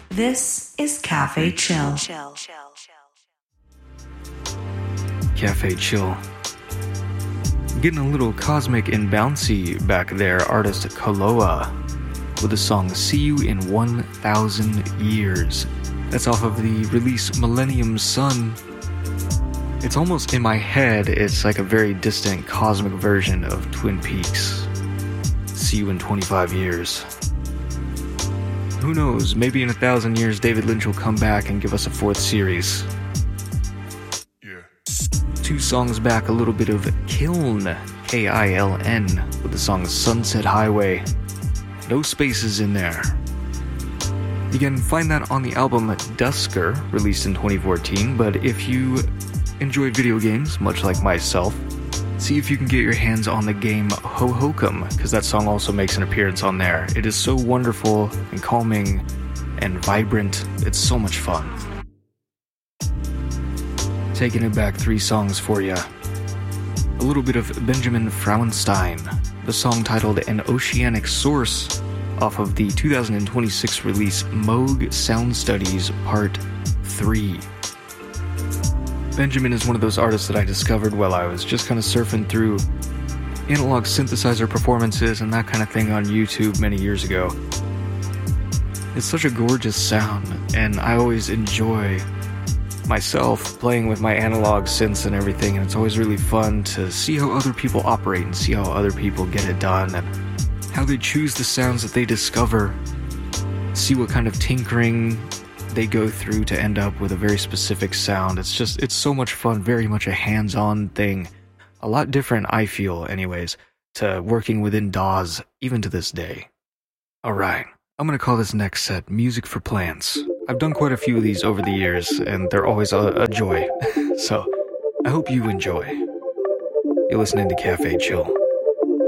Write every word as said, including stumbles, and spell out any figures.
This is Cafe Chill. Cafe Chill. Getting a little cosmic and bouncy back there, artist Kaloa with the song See You in one thousand Years. That's off of the release Millennium Sun. It's almost in my head, it's like a very distant cosmic version of Twin Peaks. See you in twenty-five years. Who knows, maybe in a thousand years David Lynch will come back and give us a fourth series. Yeah. Two songs back, a little bit of Kiln, K I L N, with the song Sunset Highway. No spaces in there. You can find that on the album Dusker, released in twenty fourteen, but if you enjoy video games, much like myself, see if you can get your hands on the game Hohokum, because that song also makes an appearance on there. It is so wonderful and calming and vibrant. It's so much fun. Taking it back three songs for you. A little bit of Benjamin Frauenstein, the song titled An Oceanic Source, off of the two thousand twenty-six release Moog Sound Studies Part three. Benjamin is one of those artists that I discovered while I was just kind of surfing through analog synthesizer performances and that kind of thing on YouTube many years ago. It's such a gorgeous sound, and I always enjoy myself playing with my analog synths and everything, and it's always really fun to see how other people operate and see how other people get it done and how they choose the sounds that they discover, see what kind of tinkering they go through to end up with a very specific sound. It's just, it's so much fun, very much a hands-on thing. A lot different, I feel, anyways, to working within D A Ws, even to this day. Alright, I'm gonna call this next set Music for Plants. I've done quite a few of these over the years, and they're always a, a joy. So, I hope you enjoy. You're listening to Cafe Chill.